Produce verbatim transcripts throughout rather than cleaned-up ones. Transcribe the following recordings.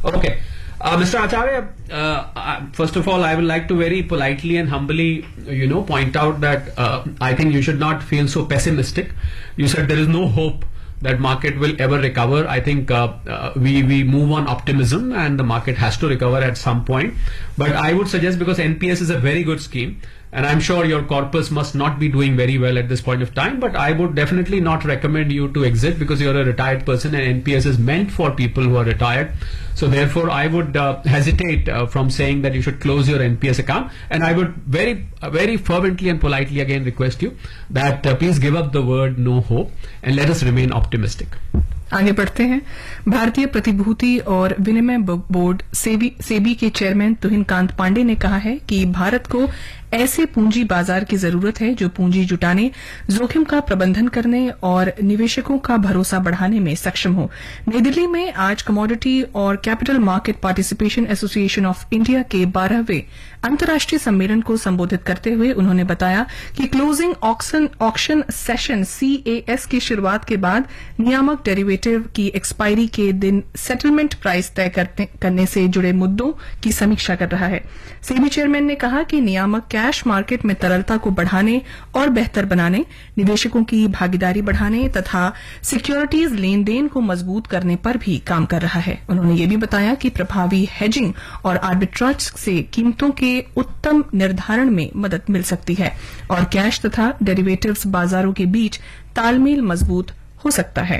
Okay. Uh, Mister Acharya, uh, first of all, I would like to very politely and humbly, you know, point out that uh, I think you should not feel so pessimistic. You said there is no hope that market will ever recover. I think uh, uh, we we move on optimism, and the market has to recover at some point. But I would suggest, because N P S is a very good scheme, and I'm sure your corpus must not be doing very well at this point of time, but I would definitely not recommend you to exit, because you're a retired person and N P S is meant for people who are retired. So therefore I would uh, hesitate uh, from saying that you should close your N P S account, and I would very uh, very fervently and politely again request you that uh, please give up the word no hope and let us remain optimistic. आगे बढ़ते हैं। भारतीय प्रतिभूति और विनिमय board SEBI, SEBI के chairman तुहिन कांत पांडे ने कहा है कि भारत को ऐसे पूंजी बाजार की जरूरत है जो पूंजी जुटाने, जोखिम का प्रबंधन करने और निवेशकों का भरोसा बढ़ाने में सक्षम हो। नई दिल्ली में आज कमोडिटी और capital market participation association of India के बारहवें अंतर्राष्ट्रीय सम्मेलन को संबोधित करते हुए उन्होंने बताया कि closing auction auction session CAS की शुरुआत के बाद नियामक डेरिवेटिव की एक्सपायरी के दिन सेटलमेंट प्राइस तय करने से जुड़े मुद्दों की समीक्षा कर रहा है। सेबी चेयरमैन ने कहा कि नियामक कैश मार्केट में तरलता को बढ़ाने और बेहतर बनाने, निवेशकों की भागीदारी बढ़ाने तथा सिक्योरिटीज लेन देन को मजबूत करने पर भी काम कर रहा है। उन्होंने ये भी बताया कि प्रभावी हेजिंग और आर्बिट्राज से कीमतों के उत्तम निर्धारण में मदद मिल सकती है और कैश तथा डेरिवेटिव्स बाजारों के बीच तालमेल मजबूत हो सकता है।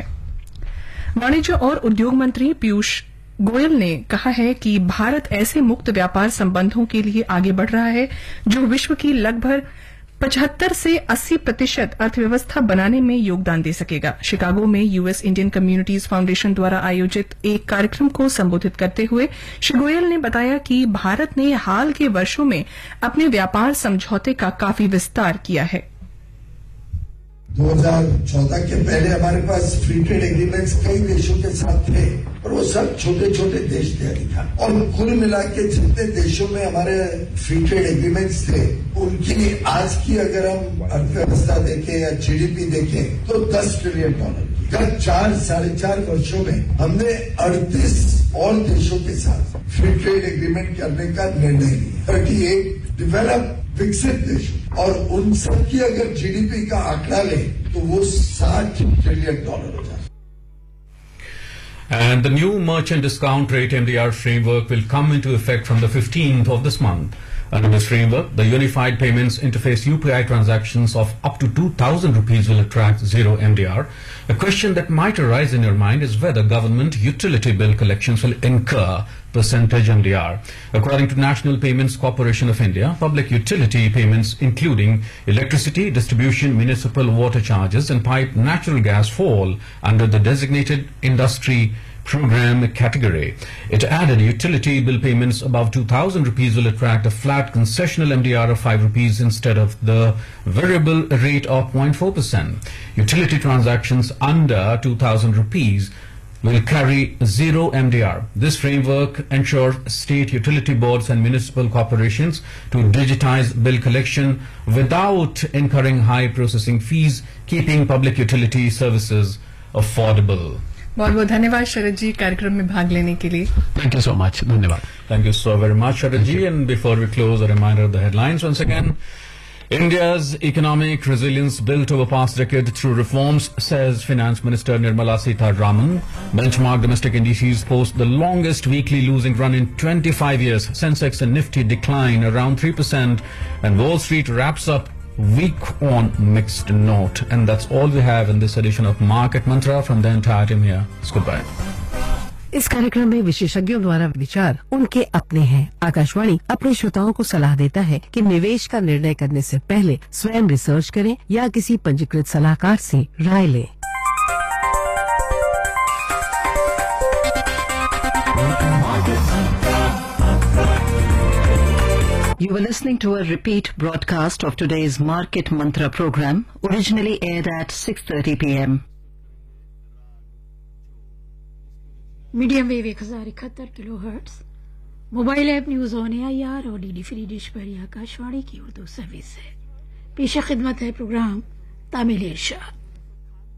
वाणिज्य और उद्योग मंत्री पीयूष गोयल ने कहा है कि भारत ऐसे मुक्त व्यापार संबंधों के लिए आगे बढ़ रहा है जो विश्व की लगभग पचहत्तर से अस्सी प्रतिशत अर्थव्यवस्था बनाने में योगदान दे सकेगा। शिकागो में यूएस इंडियन कम्युनिटीज फाउंडेशन द्वारा आयोजित एक कार्यक्रम को संबोधित करते हुए श्री गोयल ने बताया कि भारत ने हाल के वर्षों में अपने व्यापार समझौते का काफी विस्तार किया है। दो हज़ार चौदह के पहले हमारे पास फ्री ट्रेड एग्रीमेंट्स कई देशों के साथ थे, और वो सब छोटे छोटे देश थे अधिकार, और कुल मिला के जितने देशों में हमारे फ्री ट्रेड एग्रीमेंट्स थे उनकी आज की अगर हम अर्थव्यवस्था देखें या जीडीपी देखें तो दस ट्रिलियन डॉलर की। गत चार साढ़े चार वर्षों में हमने अड़तीस और देशों के साथ फ्री ट्रेड एग्रीमेंट करने का निर्णय लिया, ताकि एक डेवलप विकसित देश, और उन सब की अगर जीडीपी का आंकड़ा ले तो वो साठ ट्रिलियन डॉलर हो जाए। And the new merchant discount rate M D R framework will come into effect from the fifteenth of this month. Under this framework, the Unified Payments Interface U P I transactions of up to two thousand rupees will attract zero M D R. A question that might arise in your mind is whether government utility bill collections will incur percentage M D R. According to National Payments Corporation of India, public utility payments including electricity, distribution, municipal water charges and piped natural gas fall under the designated industry program category. It added utility bill payments above two thousand rupees will attract a flat concessional M D R of five rupees instead of the variable rate of zero point four percent. Utility transactions under two thousand rupees will carry zero M D R. This framework ensures state utility boards and municipal corporations to digitize bill collection without incurring high processing fees, keeping public utility services affordable. बहुत बहुत धन्यवाद शरद जी कार्यक्रम में भाग लेने के लिए। Thank you so much. धन्यवाद. Thank you so very much, Sharad ji. And before we close, a reminder of the headlines once again. India's economic resilience built over past decade through reforms, says Finance Minister Nirmala Sitharaman. Benchmark domestic indices post the longest weekly losing run in twenty-five years. Sensex and Nifty decline around three percent, and Wall Street wraps up week on mixed note. And that's all we have in this edition of Market Mantra. From the entire team here, it's goodbye. इस कार्यक्रम में विशेषज्ञों द्वारा विचार उनके अपने हैं। आकाशवाणी अपने श्रोताओं को सलाह देता है कि निवेश का निर्णय करने से पहले स्वयं रिसर्च करें या किसी पंजीकृत सलाहकार से राय लें। You were listening to a repeat broadcast of today's Market Mantra program, originally aired at six thirty p m medium wave एक हजार इकहत्तर kilo hertz, mobile app news on A I R और डीडी फ्री डिश पर आकाशवाणी की Urdu service है। पेश खिदमत है प्रोग्राम तामिल इरशाद।